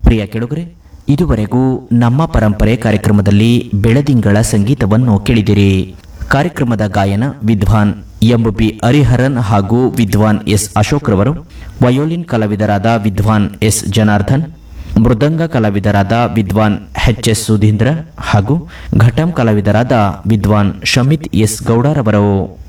ಪ್ರಿಯ ಕೆಳುಗರೆ, ಇದುವರೆಗೂ ನಮ್ಮ ಪರಂಪರೆ ಕಾರ್ಯಕ್ರಮದಲ್ಲಿ ಬೆಳದಿಂಗಳ ಸಂಗೀತವನ್ನು ಕೇಳಿದಿರಿ. ಕಾರ್ಯಕ್ರಮದ ಗಾಯನ ವಿದ್ವಾನ್ ಎಂಬಿ ಹರಿಹರನ್ ಹಾಗೂ ವಿದ್ವಾನ್ ಎಸ್ ಅಶೋಕ್ ರವರು, ವಯೋಲಿನ್ ಕಲಾವಿದರಾದ ವಿದ್ವಾನ್ ಎಸ್ ಜನಾರ್ದನ್, ಮೃದಂಗ ಕಲಾವಿದರಾದ ವಿದ್ವಾನ್ ಎಚ್ ಎಸ್ ಸುಧೀಂದ್ರ ಹಾಗೂ ಘಟಂ ಕಲಾವಿದರಾದ ವಿದ್ವಾನ್ ಶಮಿತ್ ಎಸ್ ಗೌಡರವರು.